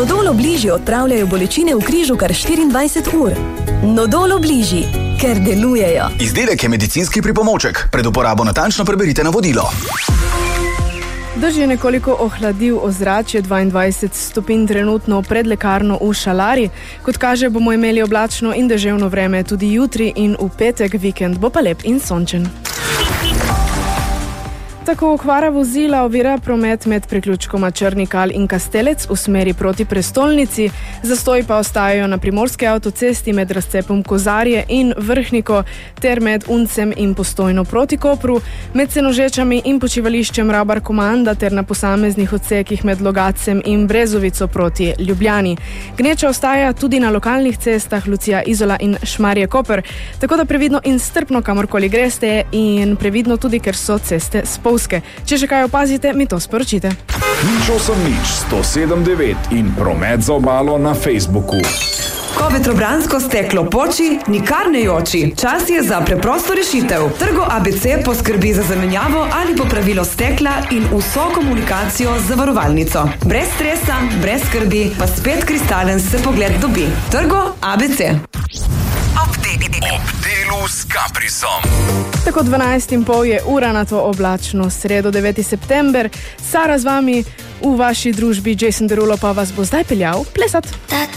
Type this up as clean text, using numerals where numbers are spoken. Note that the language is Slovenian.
Nodol Obliži odpravljajo bolečine v križu kar 24 ur. Nodol Obliži, ker delujejo. Izdelek je medicinski pripomoček. Pred uporabo natančno preberite navodilo. Dež je nekoliko ohladil ozračje, 22 stopinj trenutno pred lekarno v Šalari. Kot kaže, bomo imeli oblačno in deževno vreme tudi jutri in v petek. Vikend bo pa lep in sončen. Tako okvara vozila ovira promet med priključkoma Črni Kal in Kastelec v smeri proti prestolnici. Zastoji pa ostajajo na primorski avtocesti med razcepom Kozarje in Vrhniko ter med Uncem in Postojno proti Kopru, med Senožečami in počivališčem Rabar Komanda ter na posameznih odsekih med Logacem in Brezovico proti Ljubljani. Gneča ostaja tudi na lokalnih cestah Lucija Izola in Šmarje Koper, tako da previdno in strpno kamorkoli greste in previdno tudi, ker so ceste spolne. Če še kaj opazite, mi to sporočite. Nič 179 in promet za obalo na Facebooku. Ko vetrobransko steklo poči, nikar ne joči. Čas je za preprosto rešitev. Trgo ABC poskrbi za zamenjavo ali popravilo stekla in vso komunikacijo z zavarovalnico. Brez stresa, brez skrbi, pa spet kristalen se pogled dobi. Trgo ABC. Ob delu s Caprisom. Tako 12:30 je ura na to oblačno sredo 9. september. Sara z vami v vaši družbi, Jason Derulo pa vas bo zdaj peljal plesat.